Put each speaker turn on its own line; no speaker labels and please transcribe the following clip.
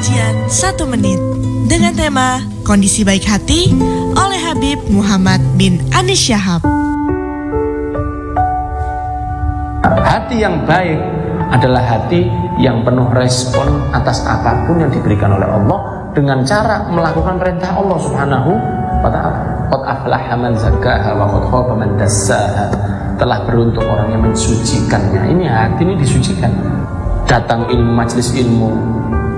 Kajian 1 menit dengan tema Kondisi Baik Hati oleh Habib Muhammad bin Anis Syahab.
Hati yang baik adalah hati yang penuh respon atas apapun yang diberikan oleh Allah dengan cara melakukan perintah Allah Subhanahu wa ta'ala. Qad aflaha man zakkaha wa qad khaba man dassaha. Telah beruntung orang yang mensucikannya. Ini hati ini disucikan. Datang ilmu, majelis ilmu,